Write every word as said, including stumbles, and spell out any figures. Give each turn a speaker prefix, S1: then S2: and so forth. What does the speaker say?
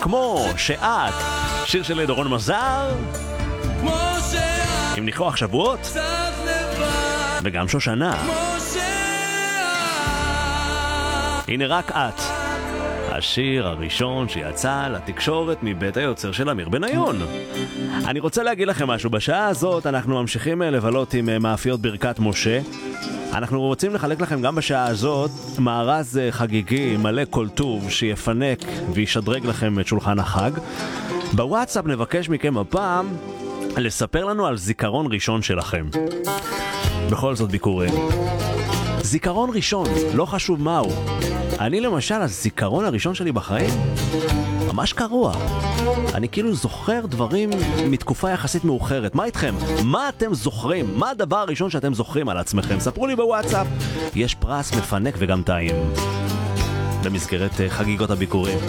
S1: כמו שאת, שיר של דורון מזר, עם ניחוח שבועות, וגם שושנה. הנה רק את, השיר הראשון שיצא לתקשורת מבית היוצר של אמיר בניון. אני רוצה להגיד לכם משהו, בשעה הזאת אנחנו ממשיכים לבלות עם מאפיות ברכת משה. אנחנו רוצים לחלק לכם גם בשעה הזאת מארז חגיגי מלא כל טוב שיפנק וישדרג לכם את שולחן החג. בוואטסאפ נבקש מכם הפעם לספר לנו על זיכרון ראשון שלכם. בכל זאת ביקורים. זיכרון ראשון, לא חשוב מהו. אני למשל, הזיכרון הראשון שלי בחיים ממש קרוע. אני כאילו זוכר דברים מתקופה יחסית מאוחרת. מה איתכם? מה אתם זוכרים? מה הדבר הראשון שאתם זוכרים על עצמכם? ספרו לי בוואטסאפ. יש פרס מפנק וגם טעים במסגרת חגיגות הביקורים.